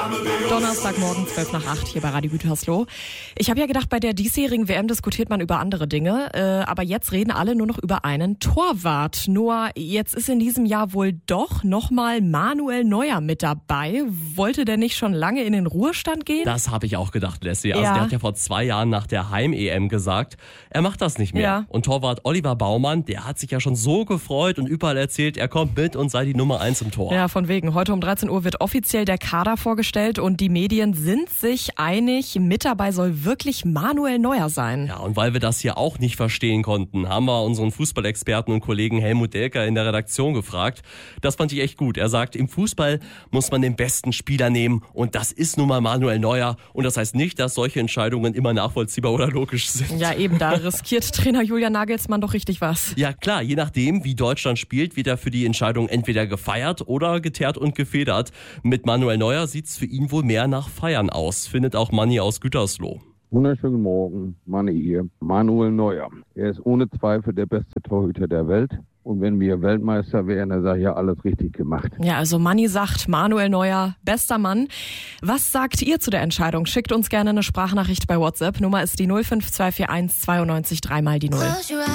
Donnerstagmorgen 7:55 hier bei Radio Gütersloh. Ich habe ja gedacht, bei der diesjährigen WM diskutiert man über andere Dinge, aber jetzt reden alle nur noch über einen Torwart. Nur jetzt ist in diesem Jahr wohl doch nochmal Manuel Neuer mit dabei. Wollte der nicht schon lange in den Ruhestand gehen? Das habe ich auch gedacht, Leslie. Also der hat ja vor 2 Jahren nach der Heim-EM gesagt, er macht das nicht mehr. Ja. Und Torwart Oliver Baumann, der hat sich ja schon so gefreut und überall erzählt, er kommt mit und sei die Nummer 1 im Tor. Ja, von wegen. Heute um 13 Uhr wird offiziell der Kader vorgestellt und die Medien sind sich einig, mit dabei soll wirklich Manuel Neuer sein. Ja, und weil wir das hier auch nicht verstehen konnten, haben wir unseren Fußballexperten und Kollegen Helmut Delker in der Redaktion gefragt. Das fand ich echt gut. Er sagt, im Fußball muss man den besten Spieler nehmen und das ist nun mal Manuel Neuer. Und das heißt nicht, dass solche Entscheidungen immer nachvollziehbar oder logisch sind. Ja, eben, da riskiert Trainer Julian Nagelsmann doch richtig was. Ja klar, je nachdem, wie Deutschland spielt, wird er für die Entscheidung entweder gefeiert oder geteert und gefedert. Mit Manuel Neuer sieht's für ihn wohl mehr nach Feiern aus, findet auch Manni aus Gütersloh. Wunderschönen Morgen, Manni hier. Manuel Neuer. Er ist ohne Zweifel der beste Torhüter der Welt. Und wenn wir Weltmeister wären, dann sage ich ja, alles richtig gemacht. Ja, also Manni sagt, Manuel Neuer, bester Mann. Was sagt ihr zu der Entscheidung? Schickt uns gerne eine Sprachnachricht bei WhatsApp. Nummer ist die 05241 92 3 mal die 0.